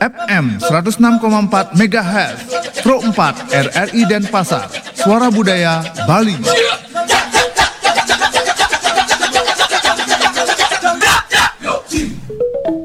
FM 106,4 MHz, Pro 4 RRI Denpasar, Suara Budaya Bali.